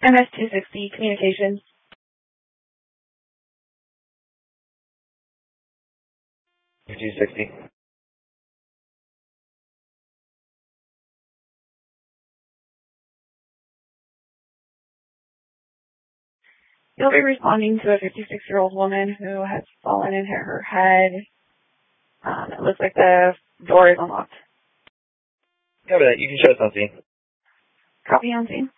MS-260 Communications. 260. You'll be responding to a 56-year-old woman who has fallen and hit her head. It looks like the door is unlocked. Copy that. You can show us on scene. Copy on scene.